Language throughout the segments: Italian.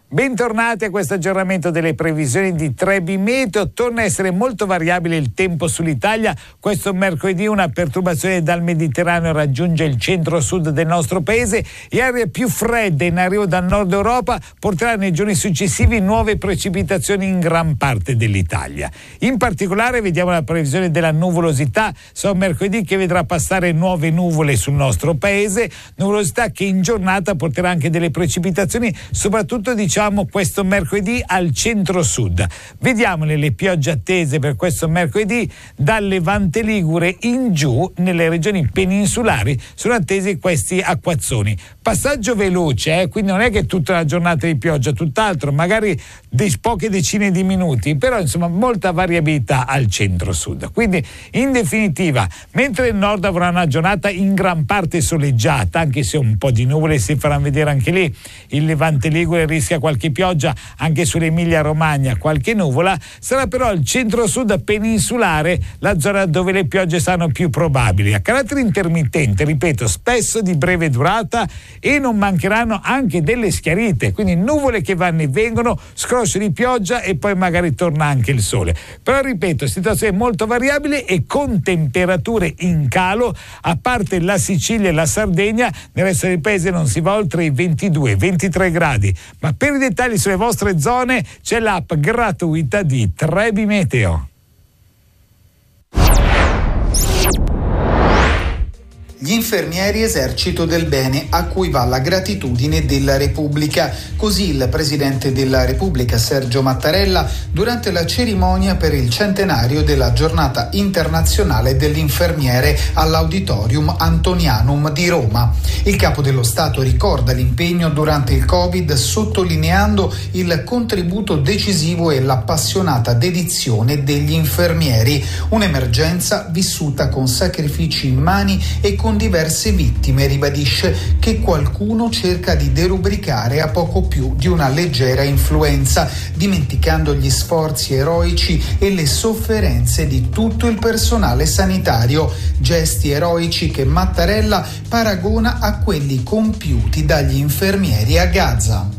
Bentornati a questo aggiornamento delle previsioni di Trebi Meteo. Torna a essere molto variabile il tempo sull'Italia. Questo mercoledì una perturbazione dal Mediterraneo raggiunge il centro-sud del nostro paese e aree più fredde in arrivo dal nord Europa porterà nei giorni successivi nuove precipitazioni in gran parte dell'Italia. In particolare vediamo la previsione della nuvolosità. Sarà un mercoledì che vedrà passare nuove nuvole sul nostro paese, nuvolosità che in giornata porterà anche delle precipitazioni, soprattutto questo mercoledì al centro-sud. Vediamole le piogge attese per questo mercoledì. Dal Levante Ligure in giù nelle regioni peninsulari sono attesi questi acquazzoni. Passaggio veloce, quindi non è che tutta la giornata di pioggia, tutt'altro, magari poche decine di minuti, però insomma molta variabilità al centro-sud. Quindi in definitiva, mentre il nord avrà una giornata in gran parte soleggiata, anche se un po' di nuvole si faranno vedere anche lì, il Levante Ligure rischia qualche pioggia, anche sull'Emilia Romagna qualche nuvola, sarà però il centro-sud peninsulare la zona dove le piogge saranno più probabili, a carattere intermittente, ripeto, spesso di breve durata, e non mancheranno anche delle schiarite, quindi nuvole che vanno e vengono, scrosci di pioggia e poi magari torna anche il sole. Però ripeto, situazione molto variabile e con temperature in calo, a parte la Sicilia e la Sardegna, nel resto del paese non si va oltre i 22-23 gradi. Ma per i dettagli sulle vostre zone c'è l'app gratuita di Trebi Meteo. Gli infermieri esercito del bene a cui va la gratitudine della Repubblica. Così il Presidente della Repubblica Sergio Mattarella durante la cerimonia per il centenario della Giornata Internazionale dell'Infermiere all'Auditorium Antonianum di Roma. Il Capo dello Stato ricorda l'impegno durante il Covid, sottolineando il contributo decisivo e l'appassionata dedizione degli infermieri. Un'emergenza vissuta con sacrifici immani e con diverse vittime, ribadisce che qualcuno cerca di derubricare a poco più di una leggera influenza, dimenticando gli sforzi eroici e le sofferenze di tutto il personale sanitario, gesti eroici che Mattarella paragona a quelli compiuti dagli infermieri a Gaza.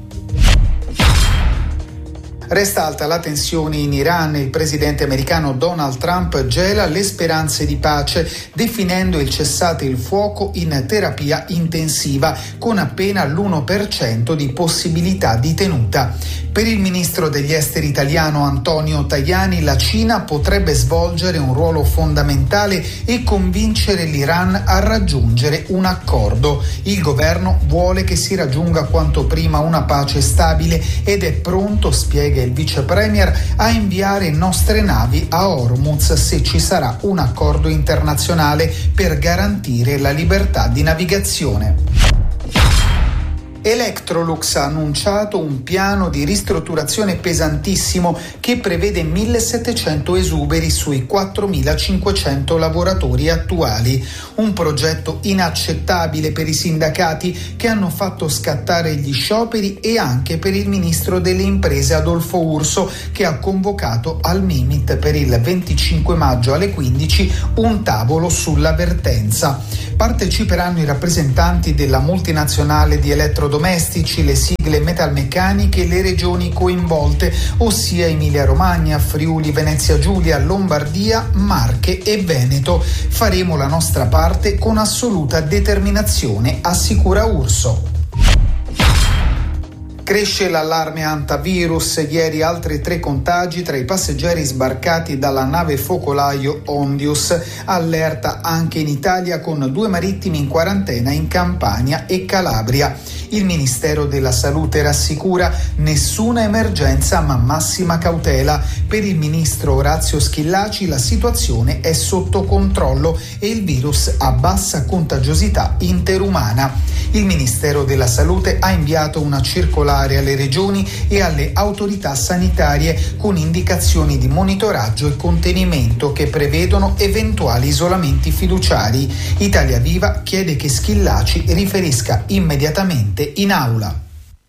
Resta alta la tensione in Iran. Il presidente americano Donald Trump gela le speranze di pace, definendo il cessate il fuoco in terapia intensiva, con appena l'1% di possibilità di tenuta. Per il ministro degli esteri italiano Antonio Tajani, la Cina potrebbe svolgere un ruolo fondamentale e convincere l'Iran a raggiungere un accordo. Il governo vuole che si raggiunga quanto prima una pace stabile ed è pronto, spiega il vice premier, a inviare nostre navi a Hormuz se ci sarà un accordo internazionale per garantire la libertà di navigazione. Electrolux ha annunciato un piano di ristrutturazione pesantissimo che prevede 1.700 esuberi sui 4.500 lavoratori attuali. Un progetto inaccettabile per i sindacati che hanno fatto scattare gli scioperi e anche per il ministro delle imprese Adolfo Urso, che ha convocato al Mimit per il 25 maggio alle 15 un tavolo sulla vertenza. Parteciperanno i rappresentanti della multinazionale di elettrodomestici, le sigle metalmeccaniche e le regioni coinvolte, ossia Emilia Romagna, Friuli, Venezia Giulia, Lombardia, Marche e Veneto. Faremo la nostra parte con assoluta determinazione, assicura Urso. Cresce l'allarme antivirus, ieri altri 3 contagi tra i passeggeri sbarcati dalla nave focolaio Ondius, allerta anche in Italia con 2 marittimi in quarantena in Campania e Calabria. Il Ministero della Salute rassicura nessuna emergenza ma massima cautela. Per il ministro Orazio Schillaci la situazione è sotto controllo e il virus ha bassa contagiosità interumana. Il Ministero della Salute ha inviato una circolare alle regioni e alle autorità sanitarie con indicazioni di monitoraggio e contenimento che prevedono eventuali isolamenti fiduciari. Italia Viva chiede che Schillaci riferisca immediatamente in aula.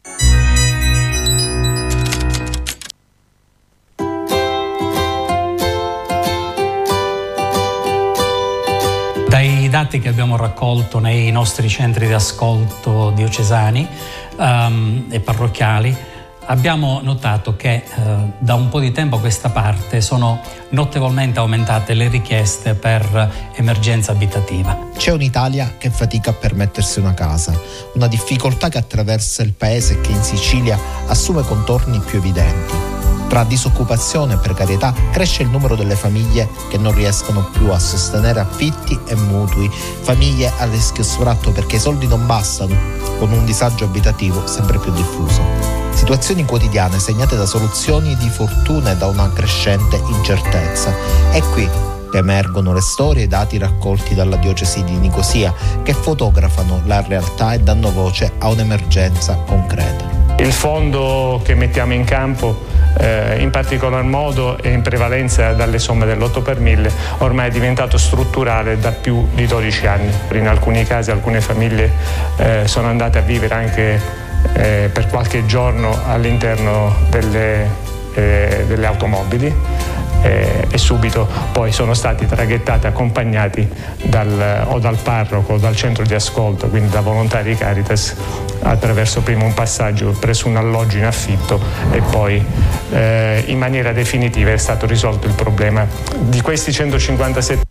Dai dati che abbiamo raccolto nei nostri centri di ascolto diocesani e parrocchiali, Abbiamo notato che da un po' di tempo a questa parte sono notevolmente aumentate le richieste per emergenza abitativa. C'è un'Italia che fatica a permettersi una casa, una difficoltà che attraversa il paese e che in Sicilia assume contorni più evidenti. Tra disoccupazione e precarietà cresce il numero delle famiglie che non riescono più a sostenere affitti e mutui, famiglie a rischio sfratto perché i soldi non bastano, con un disagio abitativo sempre più diffuso. Situazioni quotidiane segnate da soluzioni di fortuna e da una crescente incertezza. È qui che emergono le storie e i dati raccolti dalla diocesi di Nicosia, che fotografano la realtà e danno voce a un'emergenza concreta. Il fondo che mettiamo in campo in particolar modo e in prevalenza dalle somme dell'8 per 1000 ormai è diventato strutturale da più di 12 anni. In alcuni casi alcune famiglie sono andate a vivere anche per qualche giorno all'interno delle automobili e subito poi sono stati traghettati, accompagnati dal parroco o dal centro di ascolto, quindi da volontari Caritas, attraverso prima un passaggio presso un alloggio in affitto e poi in maniera definitiva è stato risolto il problema. Di questi 157